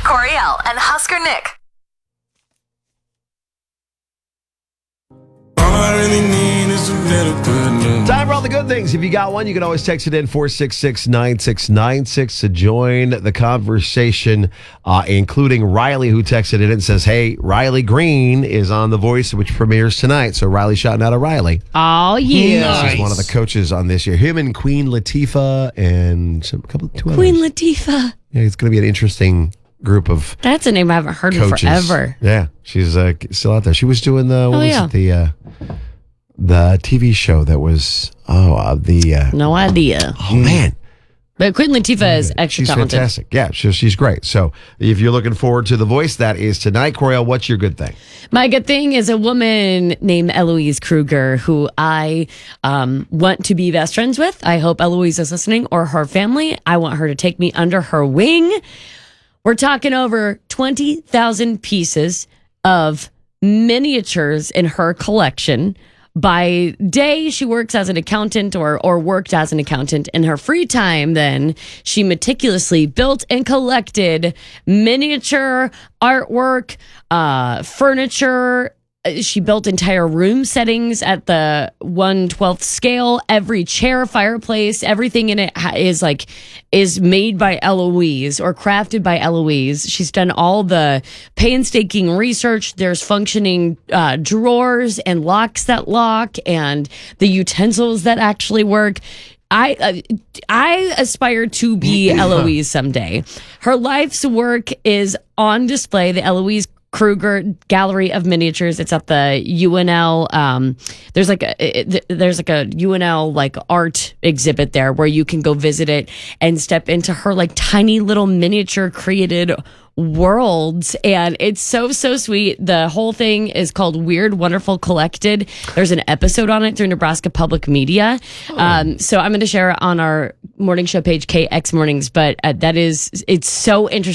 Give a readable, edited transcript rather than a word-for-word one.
Coriel and Husker Nick. All I really need is a little good news. Time for all the good things. If you got one, you can always text it in 466-9696 to join the conversation, including Riley, who texted in and says, hey, Riley Green is on The Voice, which premieres tonight. So Riley shouting out at Riley. Oh, yeah. She's one of the coaches on this year. Him and Queen Latifah and two others. Queen Latifah. Yeah, it's going to be an interesting group of That's a name I haven't heard in coaches. forever. Yeah, she's still out there. She was doing the TV show that was No idea. oh man, But Queen Latifah is extra she's talented. fantastic. Yeah, she's great. So if you're looking forward to The Voice, that is tonight. Coriel, what's your good thing? My good thing is a woman named Eloise Kruger, who I want to be best friends with. I hope Eloise is listening, or her family. I want her to take me under her wing. We're talking over 20,000 pieces of miniatures in her collection. By day, she works as an accountant or worked as an accountant. In her free time, then, she meticulously built and collected miniature artwork, furniture. She built entire room settings at the 1/12th scale. Every chair, fireplace, everything in it is made by Eloise or crafted by Eloise. She's done all the painstaking research. There's functioning drawers and locks that lock, and the utensils that actually work. I aspire to be Eloise someday. Her life's work is on display. The Eloise Kruger Gallery of Miniatures. It's at the UNL. There's like a UNL art exhibit there where you can go visit it and step into her tiny little miniature created worlds, and it's so sweet. The whole thing is called Weird Wonderful Collected. There's an episode on it through Nebraska Public Media. So I'm going to share it on our morning show page, KX Mornings, but it's so interesting.